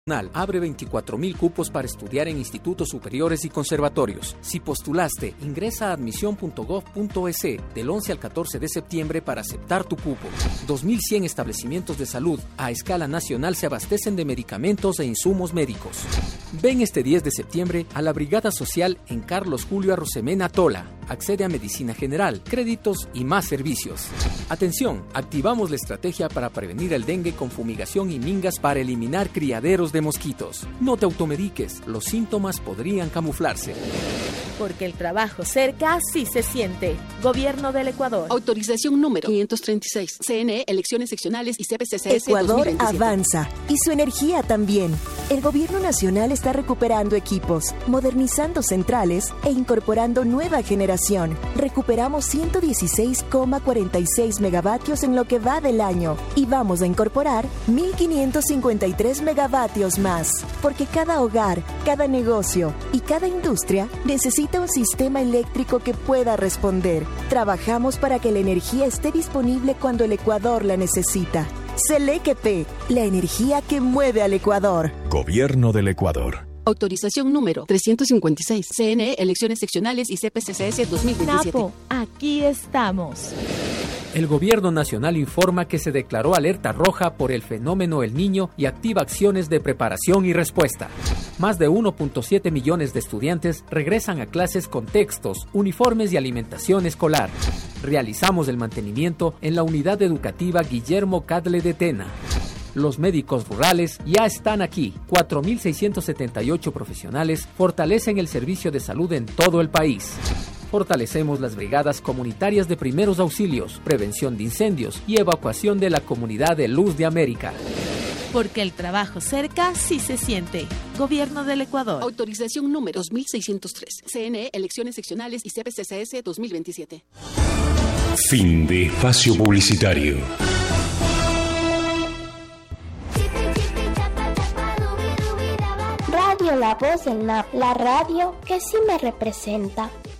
Abre 24.000 cupos para estudiar en institutos superiores y conservatorios. Si postulaste, ingresa a admisión.gov.es del 11 al 14 de septiembre para aceptar tu cupo. 2.100 establecimientos de salud a escala nacional se abastecen de medicamentos e insumos médicos. Ven este 10 de septiembre a la Brigada Social en Carlos Julio Arosemena Tola. Accede a medicina general, créditos y más servicios. Atención, activamos la estrategia para prevenir el dengue con fumigación y mingas para eliminar criaderos de mosquitos. No te automediques, los síntomas podrían camuflarse. Porque el trabajo cerca sí se siente. Gobierno del Ecuador. Autorización número 536. CNE, elecciones seccionales y CPCCS Ecuador 2027. avanza y su energía también. El gobierno nacional está recuperando equipos, modernizando centrales e incorporando nueva generación. Recuperamos 116,46 megavatios en lo que va del año y vamos a incorporar 1.553 megavatios más. Porque cada hogar, cada negocio y cada industria necesita un sistema eléctrico que pueda responder. Trabajamos para que la energía esté disponible cuando el Ecuador la necesita. Selequep, la energía que mueve al Ecuador. Gobierno del Ecuador. Autorización número 356. CNE, elecciones seccionales y CPCCS 2027. Napo, aquí estamos. El Gobierno Nacional informa que se declaró alerta roja por el fenómeno El Niño y activa acciones de preparación y respuesta. Más de 1.7 millones de estudiantes regresan a clases con textos, uniformes y alimentación escolar. Realizamos el mantenimiento en la unidad educativa Guillermo Cadle de Tena. Los médicos rurales ya están aquí. 4.678 profesionales fortalecen el servicio de salud en todo el país. Fortalecemos las brigadas comunitarias de primeros auxilios, prevención de incendios y evacuación de la comunidad de Luz de América. Porque el trabajo cerca sí se siente. Gobierno del Ecuador. Autorización número 2603. CNE, elecciones seccionales y CPCCS 2027. Fin de espacio publicitario. Radio La Voz del NAP, la radio que sí me representa.